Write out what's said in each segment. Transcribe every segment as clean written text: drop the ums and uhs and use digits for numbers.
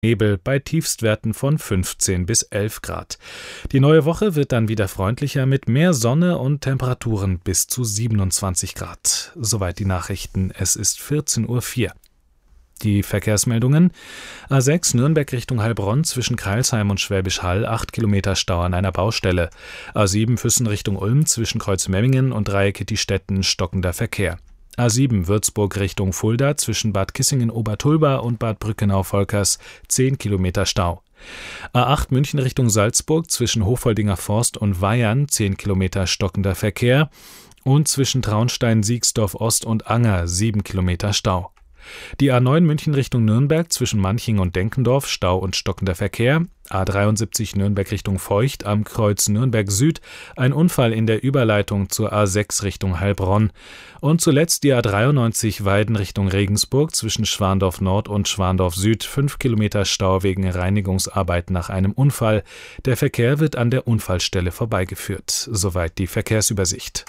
Nebel bei Tiefstwerten von 15 bis 11 Grad. Die neue Woche wird dann wieder freundlicher mit mehr Sonne und Temperaturen bis zu 27 Grad. Soweit die Nachrichten. Es ist 14:04 Uhr. Die Verkehrsmeldungen: A6 Nürnberg Richtung Heilbronn zwischen Crailsheim und Schwäbisch Hall 8 Kilometer Stau an einer Baustelle. A7 Füssen Richtung Ulm zwischen Kreuzmemmingen und Dreieck-Kittistetten stockender Verkehr. A7 Würzburg Richtung Fulda zwischen Bad Kissingen-Obertulba und Bad Brückenau-Volkers 10 Kilometer Stau. A8 München Richtung Salzburg zwischen Hochfoldinger Forst und Weyern 10 Kilometer stockender Verkehr und zwischen Traunstein, Siegsdorf Ost und Anger 7 Kilometer Stau. Die A9 München Richtung Nürnberg zwischen Manching und Denkendorf Stau und stockender Verkehr. A73 Nürnberg Richtung Feucht am Kreuz Nürnberg Süd ein Unfall in der Überleitung zur A6 Richtung Heilbronn. Und zuletzt die A93 Weiden Richtung Regensburg zwischen Schwandorf Nord und Schwandorf Süd 5 Kilometer Stau wegen Reinigungsarbeiten nach einem Unfall. Der Verkehr wird an der Unfallstelle vorbeigeführt. Soweit die Verkehrsübersicht.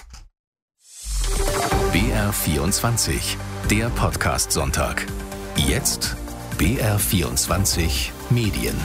BR24, der Podcast-Sonntag. Jetzt BR24 Medien.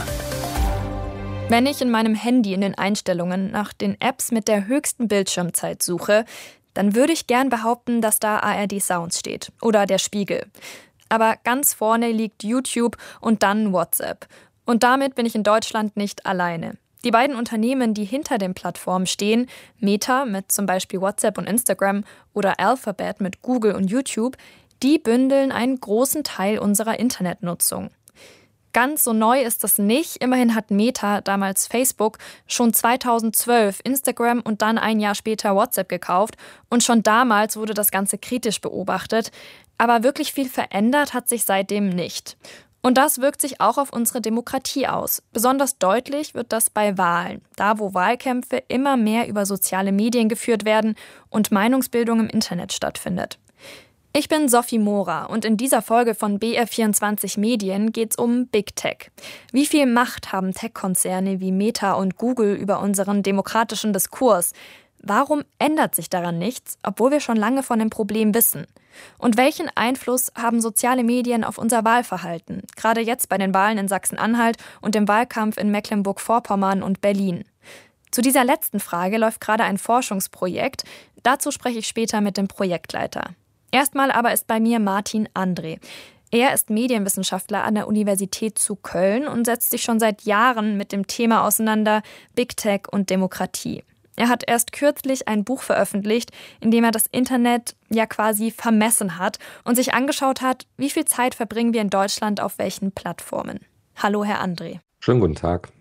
Wenn ich in meinem Handy in den Einstellungen nach den Apps mit der höchsten Bildschirmzeit suche, dann würde ich gern behaupten, dass da ARD Sounds steht oder der Spiegel. Aber ganz vorne liegt YouTube und dann WhatsApp. Und damit bin ich in Deutschland nicht alleine. Die beiden Unternehmen, die hinter den Plattformen stehen, Meta mit zum Beispiel WhatsApp und Instagram oder Alphabet mit Google und YouTube, die bündeln einen großen Teil unserer Internetnutzung. Ganz so neu ist das nicht. Immerhin hat Meta, damals Facebook, schon 2012 Instagram und dann ein Jahr später WhatsApp gekauft. Und schon damals wurde das Ganze kritisch beobachtet. Aber wirklich viel verändert hat sich seitdem nicht. Und das wirkt sich auch auf unsere Demokratie aus. Besonders deutlich wird das bei Wahlen, da wo Wahlkämpfe immer mehr über soziale Medien geführt werden und Meinungsbildung im Internet stattfindet. Ich bin Sophie Mora und in dieser Folge von BR24 Medien geht's um Big Tech. Wie viel Macht haben Tech-Konzerne wie Meta und Google über unseren demokratischen Diskurs? Warum ändert sich daran nichts, obwohl wir schon lange von dem Problem wissen? Und welchen Einfluss haben soziale Medien auf unser Wahlverhalten? Gerade jetzt bei den Wahlen in Sachsen-Anhalt und dem Wahlkampf in Mecklenburg-Vorpommern und Berlin. Zu dieser letzten Frage läuft gerade ein Forschungsprojekt. Dazu spreche ich später mit dem Projektleiter. Erstmal aber ist bei mir Martin André. Er ist Medienwissenschaftler an der Universität zu Köln und setzt sich schon seit Jahren mit dem Thema auseinander, Big Tech und Demokratie. Er hat erst kürzlich ein Buch veröffentlicht, in dem er das Internet ja quasi vermessen hat und sich angeschaut hat, wie viel Zeit verbringen wir in Deutschland auf welchen Plattformen. Hallo, Herr André. Schönen guten Tag.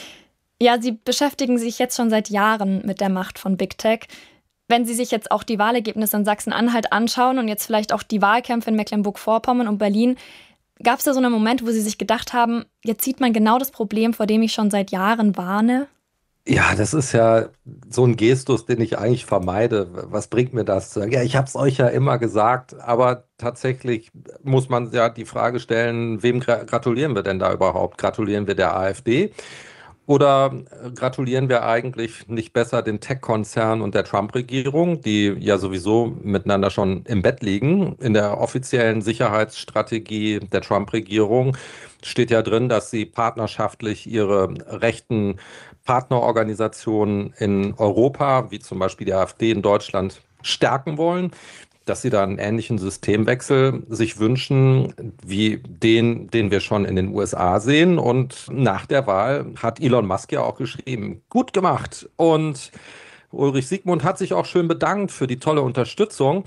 Ja, Sie beschäftigen sich jetzt schon seit Jahren mit der Macht von Big Tech. Wenn Sie sich jetzt auch die Wahlergebnisse in Sachsen-Anhalt anschauen und jetzt vielleicht auch die Wahlkämpfe in Mecklenburg-Vorpommern und Berlin, gab es da so einen Moment, wo Sie sich gedacht haben, jetzt sieht man genau das Problem, vor dem ich schon seit Jahren warne? Ja, das ist ja so ein Gestus, den ich eigentlich vermeide. Was bringt mir das zu sagen? Ja, ich habe es euch ja immer gesagt, aber tatsächlich muss man ja die Frage stellen, wem gratulieren wir denn da überhaupt? Gratulieren wir der AfD? Oder gratulieren wir eigentlich nicht besser den Tech-Konzern und der Trump-Regierung, die ja sowieso miteinander schon im Bett liegen? In der offiziellen Sicherheitsstrategie der Trump-Regierung steht ja drin, dass sie partnerschaftlich ihre rechten Partnerorganisationen in Europa, wie zum Beispiel die AfD in Deutschland, stärken wollen, dass sie da einen ähnlichen Systemwechsel sich wünschen, wie den wir schon in den USA sehen. Und nach der Wahl hat Elon Musk ja auch geschrieben, gut gemacht. Und Ulrich Siegmund hat sich auch schön bedankt für die tolle Unterstützung.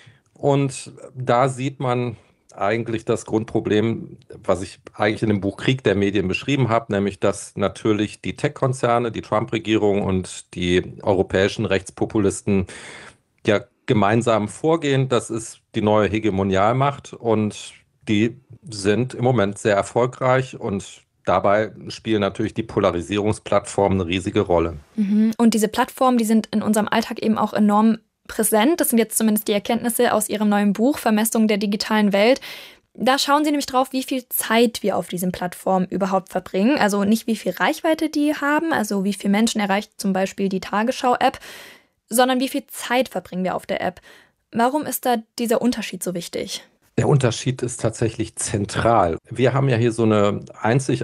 Und da sieht man eigentlich das Grundproblem, was ich eigentlich in dem Buch Krieg der Medien beschrieben habe, nämlich dass natürlich die Tech-Konzerne, die Trump-Regierung und die europäischen Rechtspopulisten ja gemeinsam vorgehen. Das ist die neue Hegemonialmacht und die sind im Moment sehr erfolgreich und dabei spielen natürlich die Polarisierungsplattformen eine riesige Rolle. Und diese Plattformen, die sind in unserem Alltag eben auch enorm präsent. Das sind jetzt zumindest die Erkenntnisse aus Ihrem neuen Buch Vermessung der digitalen Welt. Da schauen Sie nämlich drauf, wie viel Zeit wir auf diesen Plattformen überhaupt verbringen. Also nicht, wie viel Reichweite die haben, also wie viele Menschen erreicht zum Beispiel die Tagesschau-App, sondern wie viel Zeit verbringen wir auf der App. Warum ist da dieser Unterschied so wichtig? Der Unterschied ist tatsächlich zentral. Wir haben ja hier so eine einzigartige